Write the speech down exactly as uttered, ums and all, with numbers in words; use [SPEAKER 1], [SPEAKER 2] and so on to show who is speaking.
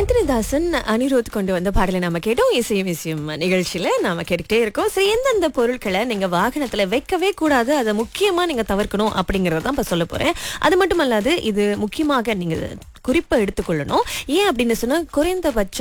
[SPEAKER 1] ஆண்டனிதாசன் அனிருத் கொண்டு வந்த பாடலை நாம கேட்டோம். இசையும் இசையும் நிகழ்ச்சியில நாம கேட்டுக்கிட்டே இருக்கோம். சரி, எந்தெந்த பொருட்களை நீங்க வாகனத்துல வைக்கவே கூடாது, அதை முக்கியமா நீங்க தவிர்க்கணும் அப்படிங்கறத தான் இப்ப சொல்ல போறேன். அது மட்டுமல்லாது இது முக்கியமாக நீங்க குறிப்பை எடுத்துக்கொள்ளணும். ஏன் அப்படின்னு சொன்னா குறைந்தபட்ச